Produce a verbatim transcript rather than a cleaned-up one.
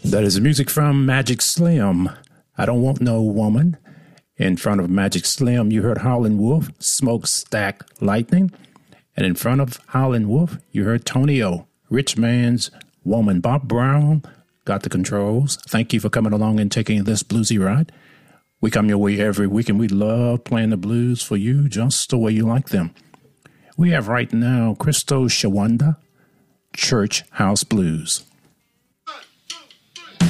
That is music from Magic Slim. I Don't Want No Woman. In front of Magic Slim, you heard Howlin' Wolf, Smokestack Lightning. And in front of Howlin' Wolf, you heard Tonio, Rich Man's Woman. Bob Brown got the controls. Thank you for coming along and taking this bluesy ride. We come your way every week, and we love playing the blues for you just the way you like them. We have right now Christo Shawanda, Church House Blues.